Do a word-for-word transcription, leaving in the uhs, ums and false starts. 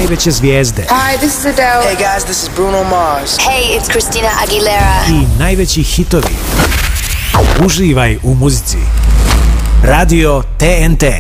najveće zvijezde. Hi, this is Adele. Hey guys, this is Bruno Mars. Hey, it's Christina Aguilera. I najveći hitovi. Uživaj u muzici. Radio T N T.